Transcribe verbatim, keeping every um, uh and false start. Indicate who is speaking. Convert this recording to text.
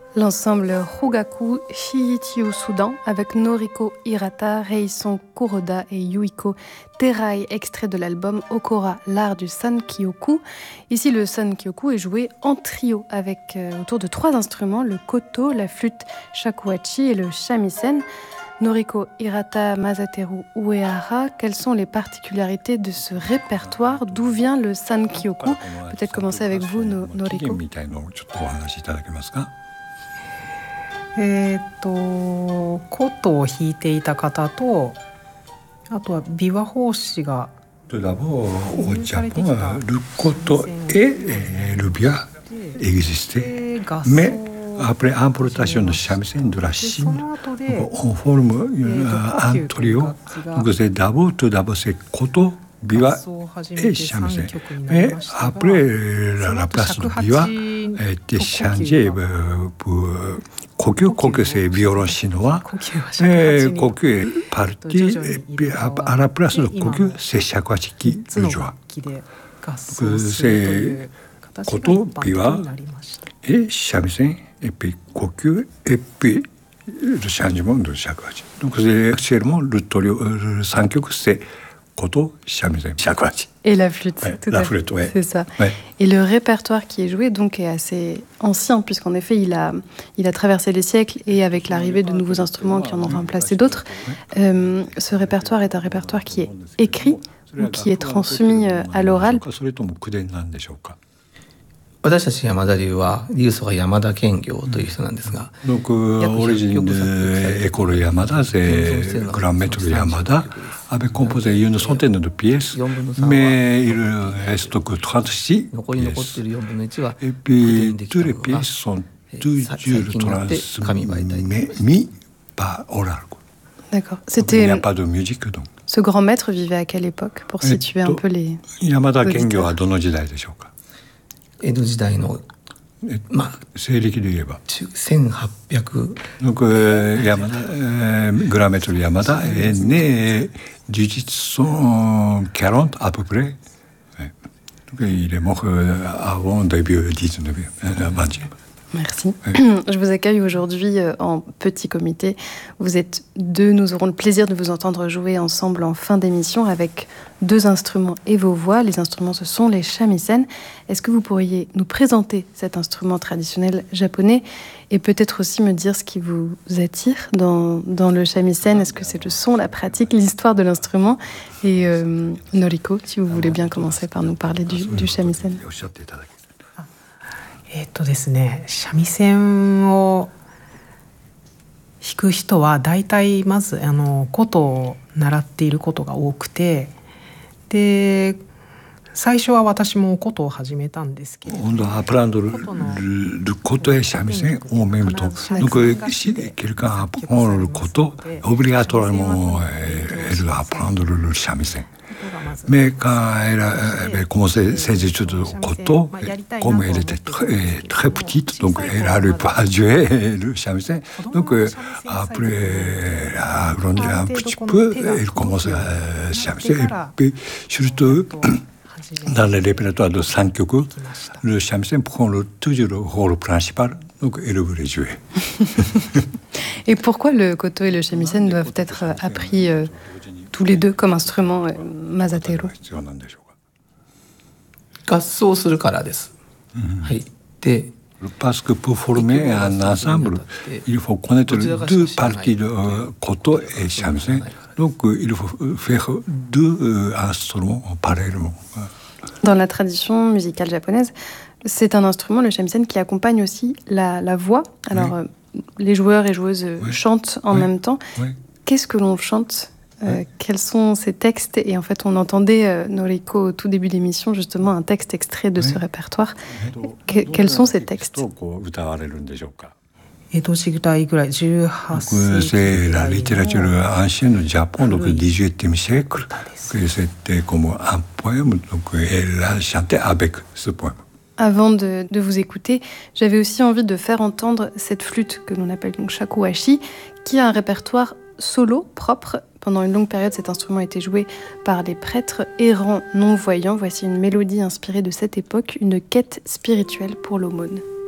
Speaker 1: L'ensemble Rugaku Shiichi au Soudan avec Noriko Hirata, Reison Kuroda et Yuiko Terai, extrait de l'album Okora, l'art du Sankyoku. Ici, le Sankyoku est joué en trio avec euh, autour de trois instruments, le koto, la flûte shakuhachi et le shamisen. Noriko Hirata, Masateru Uehara, quelles sont les particularités de ce répertoire? D'où vient le Sankyoku? Peut-être commencer avec vous, no- Noriko.
Speaker 2: えーっと琴を弾いていた方と、あとは琵琶法師が
Speaker 3: Tout d'abord, au Japon, le koto et le bia existaient, mais après importation de shamisen de la Chine, on forme un trio. Donc c'est d'abord, tout d'abord c'est koto, biwa et shamisen. Mais après, la, la place de biwa a été changée pour kokyu. Kokyu c'est violon chinois. Et kokyu est parti, et puis à la place de kokyu, c'est shakuhachi qui le joue. C'est koto, biwa et shamisen, et puis kokyu, et puis le changement de shakuhachi. Donc c'est actuellement le trio, le sankyoku, c'est koto, shamisen, shakuhachi.
Speaker 1: Et la flûte,
Speaker 3: ouais,
Speaker 1: tout
Speaker 3: la
Speaker 1: à
Speaker 3: flûte,
Speaker 1: fait.
Speaker 3: ouais.
Speaker 1: C'est ça.
Speaker 3: Ouais.
Speaker 1: Et le répertoire qui est joué donc est assez ancien, puisqu'en effet il a, il a traversé les siècles, et avec l'arrivée de nouveaux instruments qui en ont remplacé d'autres, euh, ce répertoire est un répertoire qui est écrit ou qui est transmis euh, à l'oral.
Speaker 4: 私たち山田流は流祖が山田兼業という人なんですが、
Speaker 3: Donc euh, origine de l'école Yamada, c'est grand maître Yamada, avait composé une centaine de pièces, mais il reste que trente-six pièces. Et puis toutes les pièces sont toujours transmises par oral.
Speaker 1: D'accord.
Speaker 3: Donc, il n'y a pas de musique donc.
Speaker 1: Ce grand maître vivait à quelle époque, pour situer un peu les...
Speaker 3: Yamada Kengyoはどの時代でしょうか？
Speaker 4: 江戸時代の、まあ、
Speaker 3: 西暦で言えば
Speaker 4: せんはっぴゃく
Speaker 3: Donc euh, Yamada, euh, grand maître Yamada est né dix-huit cent quarante à peu près. Ouais. Donc il est mort euh, avant le début du dix-neuvième, vingtième.
Speaker 1: Merci. Oui. Je vous accueille aujourd'hui en petit comité. Vous êtes deux, nous aurons le plaisir de vous entendre jouer ensemble en fin d'émission avec deux instruments et vos voix. Les instruments, ce sont les shamisen. Est-ce que vous pourriez nous présenter cet instrument traditionnel japonais et peut-être aussi me dire ce qui vous attire dans, dans le shamisen? Est-ce que c'est le son, la pratique, l'histoire de l'instrument? Et euh, Noriko, si vous voulez bien commencer par nous parler du, du shamisen.
Speaker 2: えーっとですね、三味線を弾く人は大体まずあの琴を習っていることが多くて、で最初は私も琴を始めたんですけれども、
Speaker 3: On doit apprendre le, le koto et le shamisen en même temps. Donc si quelqu'un apprend le koto, obligatoirement elle doit apprendre le shamisen. Mais quand elle avait commencé ses études de koto, comme elle était très, très petite, donc elle n'arrivait pas à jouer le shamisen. Donc après, elle a grandi un petit peu, elle commence à shamisen. Et puis surtout, dans le répertoire de Sankyoku, le shamisen prend le, toujours le rôle principal, donc elle voulait jouer.
Speaker 1: Et pourquoi le koto et le shamisen doivent être appris euh, tous les deux comme instruments, euh, Masateru?
Speaker 4: 合奏するからです。はい。で、
Speaker 3: Parce que pour former un ensemble, il faut connaître les deux parties de euh, koto et shamisen. Donc il faut faire deux euh, instruments parallèlement.
Speaker 1: Dans la tradition musicale japonaise, c'est un instrument, le shamisen, qui accompagne aussi la, la voix. Alors, oui. euh, les joueurs et joueuses oui. chantent en oui. même temps. Oui. Qu'est-ce que l'on chante? Euh, quels sont ces textes? Et en fait, on entendait, euh, Noriko, au tout début de l'émission, justement, un texte extrait de ce répertoire. Que, quels sont ces textes?
Speaker 3: C'est la littérature ancienne du Japon, donc du dix-huitième siècle, que c'était comme un poème, donc elle a chanté avec ce poème.
Speaker 1: Avant de, de vous écouter, j'avais aussi envie de faire entendre cette flûte que l'on appelle donc shakuhachi, qui a un répertoire solo propre. Pendant une longue période, cet instrument a été joué par les prêtres errants non-voyants. Voici une mélodie inspirée de cette époque, une quête spirituelle pour l'aumône.